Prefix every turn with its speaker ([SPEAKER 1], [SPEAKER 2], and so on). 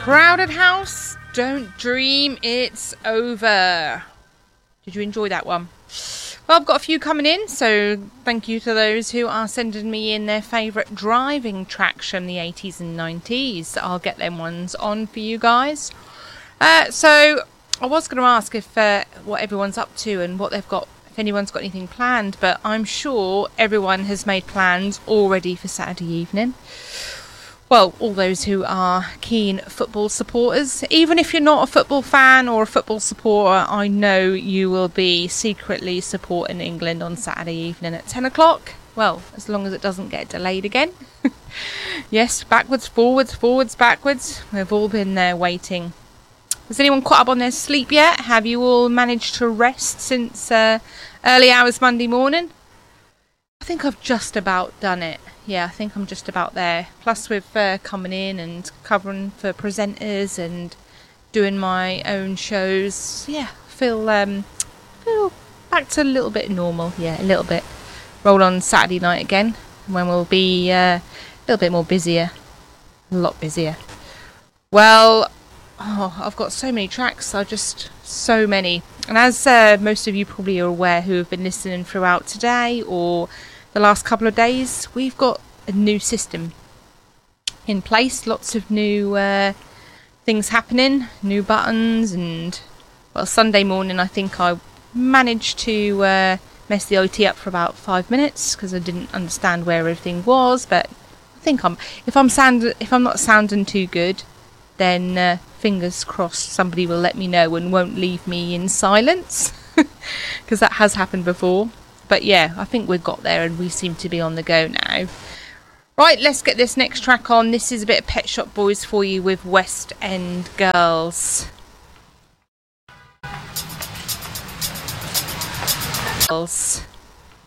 [SPEAKER 1] Crowded House, don't dream it's over. Did you enjoy that one? Well, I've got a few coming in, so thank you to those who are sending me in their favourite driving tracks from the 80s and 90s. I'll get them ones on for you guys. So I was going to ask if what everyone's up to and what they've got, if anyone's got anything planned, but I'm sure everyone has made plans already for Saturday evening. Well, all those who are keen football supporters. Even if you're not a football fan or a football supporter, I know you will be secretly supporting England on Saturday evening at 10 o'clock. Well, as long as it doesn't get delayed again. Yes, backwards, forwards, forwards, backwards. We've all been there waiting. Has anyone caught up on their sleep yet? Have you all managed to rest since early hours Monday morning? I think I've just about done it. Yeah, I think I'm just about there. Plus with coming in and covering for presenters and doing my own shows. Yeah, feel back to a little bit normal. Yeah, a little bit. Roll on Saturday night again when we'll be a little bit more busier. A lot busier. Well, I've got so many tracks. So many. And as most of you probably are aware who have been listening throughout today or the last couple of days, we've got a new system in place. Lots of new things happening, new buttons, and well, Sunday morning I think I managed to mess the OT up for about 5 minutes because I didn't understand where everything was. But I think if I'm not sounding too good, then fingers crossed somebody will let me know and won't leave me in silence because that has happened before. But yeah, I think we've got there and we seem to be on the go now. Right, let's get this next track on. This is a bit of Pet Shop Boys for you with West End Girls. Girls.